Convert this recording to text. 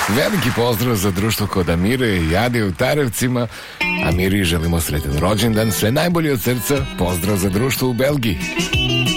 Veliki pozdrav za društvo kod Amire i Ade u Tarevcima. Amiri želimo sretan rođendan, sve najbolje od srca. Pozdrav za društvo u Belgiji.